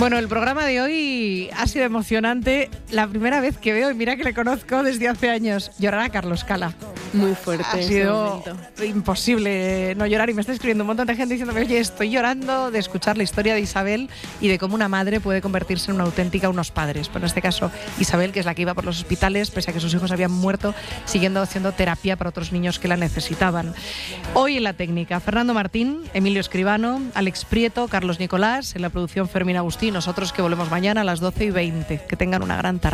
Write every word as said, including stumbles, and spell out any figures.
Bueno, el programa de hoy ha sido emocionante. La primera vez que veo, y mira que le conozco desde hace años, llorar a Carlos Cala. Muy fuerte. Ha sido imposible no llorar, y me está escribiendo un montón de gente diciéndome: oye, estoy llorando de escuchar la historia de Isabel y de cómo una madre puede convertirse en una auténtica unos padres. Pero en este caso, Isabel, que es la que iba por los hospitales, pese a que sus hijos habían muerto, siguiendo haciendo terapia para otros niños que la necesitaban. Hoy en la técnica, Fernando Martín, Emilio Escribano, Alex Prieto, Carlos Nicolás, en la producción Fermín Agustí, nosotros que volvemos mañana a las doce y veinte. Que tengan una gran tarde.